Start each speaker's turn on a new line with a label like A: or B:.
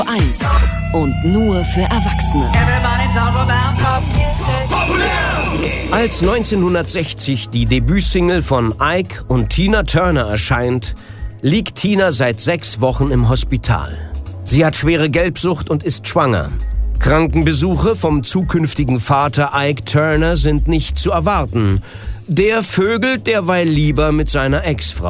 A: 1 und nur für Erwachsene.
B: Als 1960 die Debütsingle von Ike und Tina Turner erscheint, liegt Tina seit 6 Wochen im Hospital. Sie hat schwere Gelbsucht und ist schwanger. Krankenbesuche vom zukünftigen Vater Ike Turner sind nicht zu erwarten. Der vögelt derweil lieber mit seiner Ex-Frau.